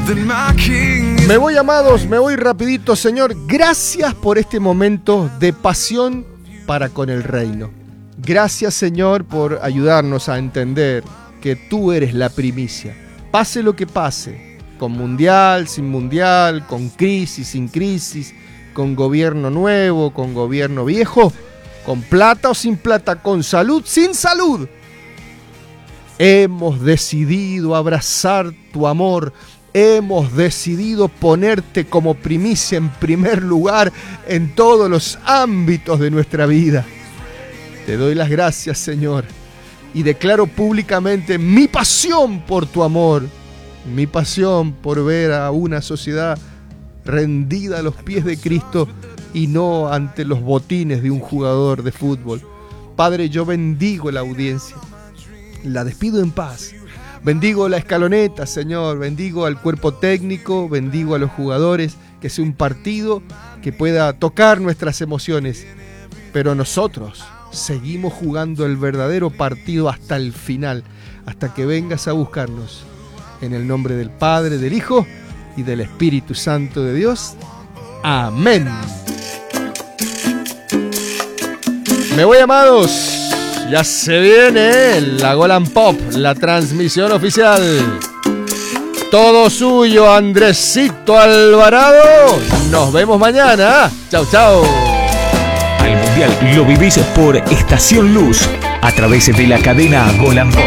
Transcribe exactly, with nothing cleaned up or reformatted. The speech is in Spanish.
Me voy, amados, me voy rapidito, Señor. Gracias por este momento de pasión para con el reino. Gracias, Señor, por ayudarnos a entender que tú eres la primicia. Pase lo que pase, con mundial, sin mundial, con crisis, sin crisis, con gobierno nuevo, con gobierno viejo, con plata o sin plata, con salud, sin salud. Hemos decidido abrazar tu amor. Hemos decidido ponerte como primicia en primer lugar en todos los ámbitos de nuestra vida. Te doy las gracias, Señor, y declaro públicamente mi pasión por tu amor, mi pasión por ver a una sociedad rendida a los pies de Cristo y no ante los botines de un jugador de fútbol. Padre, yo bendigo la audiencia, la despido en paz. Bendigo la escaloneta, Señor, bendigo al cuerpo técnico, bendigo a los jugadores, que sea un partido que pueda tocar nuestras emociones. Pero nosotros seguimos jugando el verdadero partido hasta el final, hasta que vengas a buscarnos. En el nombre del Padre, del Hijo y del Espíritu Santo de Dios. Amén. Me voy, amados. Ya se viene la Golan Pop, la transmisión oficial. Todo suyo, Andresito Alvarado. Nos vemos mañana. Chau, chau. Al Mundial lo vivís por Estación Luz, a través de la cadena Golan Pop.